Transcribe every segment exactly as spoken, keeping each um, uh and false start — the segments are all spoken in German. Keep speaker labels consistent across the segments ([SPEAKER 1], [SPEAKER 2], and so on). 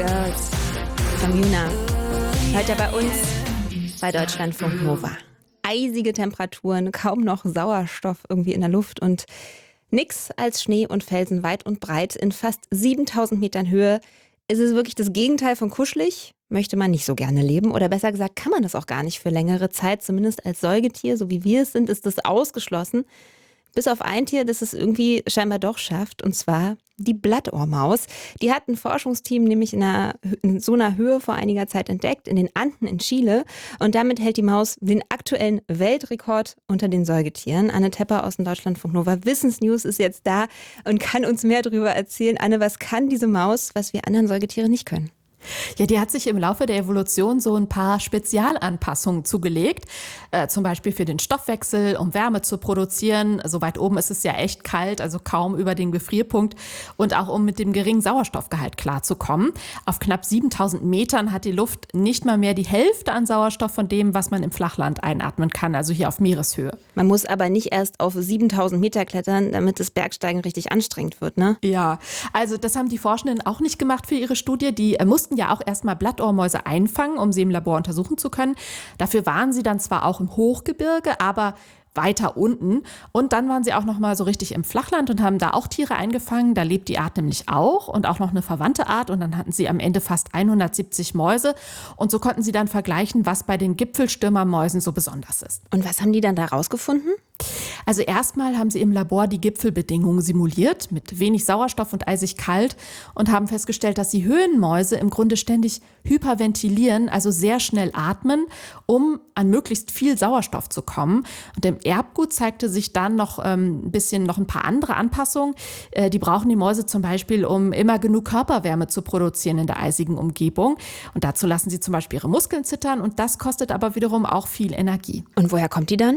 [SPEAKER 1] Girls von Yuna. Heute bei uns bei Deutschlandfunk Nova. Eisige Temperaturen, kaum noch Sauerstoff irgendwie in der Luft und nix als Schnee und Felsen weit und breit. In fast siebentausend Metern Höhe ist es wirklich das Gegenteil von kuschelig. Möchte man nicht so gerne leben oder besser gesagt kann man das auch gar nicht für längere Zeit. Zumindest als Säugetier, so wie wir es sind, ist das ausgeschlossen. Bis auf ein Tier, das es irgendwie scheinbar doch schafft, und zwar die Blattohrmaus. Die hat ein Forschungsteam nämlich in, einer, in so einer Höhe vor einiger Zeit entdeckt, in den Anden in Chile. Und damit hält die Maus den aktuellen Weltrekord unter den Säugetieren. Anne Tepper aus dem Deutschlandfunk Nova Wissensnews ist jetzt da und kann uns mehr darüber erzählen. Anne, was kann diese Maus, was wir anderen Säugetiere nicht können?
[SPEAKER 2] Ja, die hat sich im Laufe der Evolution so ein paar Spezialanpassungen zugelegt, äh, zum Beispiel für den Stoffwechsel, um Wärme zu produzieren. So weit oben ist es ja echt kalt, also kaum über den Gefrierpunkt, und auch um mit dem geringen Sauerstoffgehalt klarzukommen. Auf knapp siebentausend Metern hat die Luft nicht mal mehr die Hälfte an Sauerstoff von dem, was man im Flachland einatmen kann, also hier auf Meereshöhe.
[SPEAKER 1] Man muss aber nicht erst auf siebentausend Meter klettern, damit das Bergsteigen richtig anstrengend wird, ne?
[SPEAKER 2] Ja, also das haben die Forschenden auch nicht gemacht für ihre Studie. Die äh, mussten ja auch erstmal Blattohrmäuse einfangen, um sie im Labor untersuchen zu können. Dafür waren sie dann zwar auch im Hochgebirge, aber weiter unten. Und dann waren sie auch noch mal so richtig im Flachland und haben da auch Tiere eingefangen. Da lebt die Art nämlich auch und auch noch eine verwandte Art. Und dann hatten sie am Ende fast hundertsiebzig Mäuse. Und so konnten sie dann vergleichen, was bei den Gipfelstürmermäusen so besonders ist.
[SPEAKER 1] Und was haben die dann da rausgefunden?
[SPEAKER 2] Also erstmal haben sie im Labor die Gipfelbedingungen simuliert, mit wenig Sauerstoff und eisig kalt, und haben festgestellt, dass die Höhenmäuse im Grunde ständig hyperventilieren, also sehr schnell atmen, um an möglichst viel Sauerstoff zu kommen. Und im Erbgut zeigte sich dann noch ähm, ein bisschen noch ein paar andere Anpassungen. Äh, die brauchen die Mäuse zum Beispiel, um immer genug Körperwärme zu produzieren in der eisigen Umgebung. Und dazu lassen sie zum Beispiel ihre Muskeln zittern, und das kostet aber wiederum auch viel Energie.
[SPEAKER 1] Und woher kommt die dann?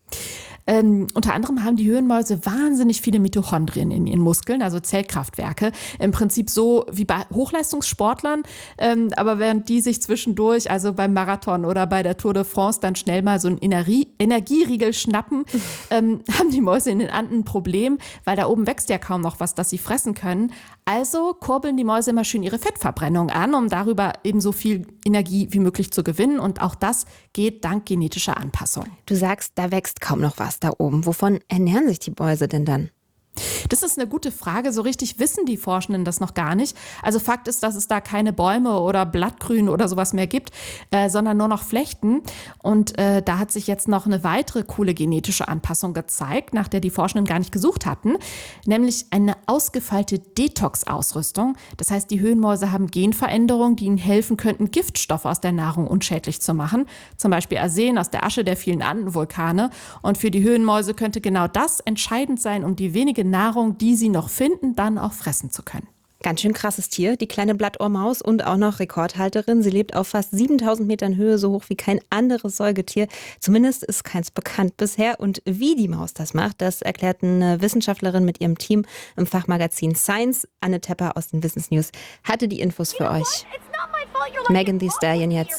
[SPEAKER 2] Ähm, unter anderem haben die Höhenmäuse wahnsinnig viele Mitochondrien in ihren Muskeln, also Zellkraftwerke. Im Prinzip so wie bei Hochleistungssportlern. Ähm, aber während die sich zwischendurch, also beim Marathon oder bei der Tour de France, dann schnell mal so einen Energie- Energieriegel schnappen, ähm, haben die Mäuse in den Anden ein Problem, weil da oben wächst ja kaum noch was, das sie fressen können. Also kurbeln die Mäuse immer schön ihre Fettverbrennung an, um darüber eben so viel Energie wie möglich zu gewinnen. Und auch das geht dank genetischer Anpassung.
[SPEAKER 1] Du sagst, da wächst kaum noch was da oben. Wovon ernähren sich die Mäuse denn dann?
[SPEAKER 2] Das ist eine gute Frage. So richtig wissen die Forschenden das noch gar nicht. Also Fakt ist, dass es da keine Bäume oder Blattgrün oder sowas mehr gibt, äh, sondern nur noch Flechten. Und äh, da hat sich jetzt noch eine weitere coole genetische Anpassung gezeigt, nach der die Forschenden gar nicht gesucht hatten, nämlich eine ausgefeilte Detox-Ausrüstung. Das heißt, die Höhenmäuse haben Genveränderungen, die ihnen helfen könnten, Giftstoffe aus der Nahrung unschädlich zu machen. Zum Beispiel Arsen aus der Asche der vielen Andenvulkane. Und für die Höhenmäuse könnte genau das entscheidend sein, um die wenige Nahrung, die sie noch finden, dann auch fressen zu können.
[SPEAKER 1] Ganz schön krasses Tier, die kleine Blattohrmaus, und auch noch Rekordhalterin. Sie lebt auf fast siebentausend Metern Höhe, so hoch wie kein anderes Säugetier. Zumindest ist keins bekannt bisher. Und wie die Maus das macht, das erklärt eine Wissenschaftlerin mit ihrem Team im Fachmagazin Science. Anne Tepper aus den Wissensnews hatte die Infos für euch. Megan Thee Stallion jetzt.